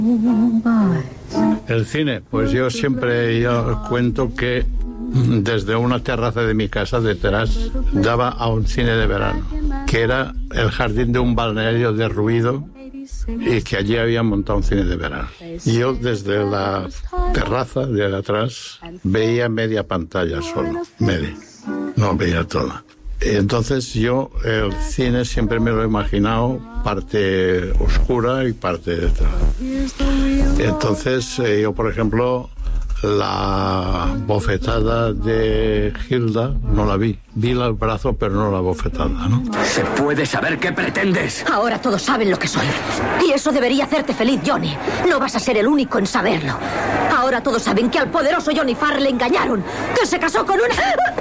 El cine, pues yo cuento que desde una terraza de mi casa detrás daba a un cine de verano, que era el jardín de un balneario derruido y que allí habían montado un cine de verano. Y yo desde la terraza de atrás veía media pantalla solo, media, no veía toda. Entonces yo el cine siempre me lo he imaginado parte oscura y parte de todo. Entonces yo, por ejemplo, la bofetada de Hilda no la vi. Vi el brazo, pero no la bofetada, ¿no? ¿Se puede saber qué pretendes? Ahora todos saben lo que soy. Y eso debería hacerte feliz, Johnny. No vas a ser el único en saberlo. Ahora todos saben que al poderoso Johnny Farr le engañaron, que se casó con una...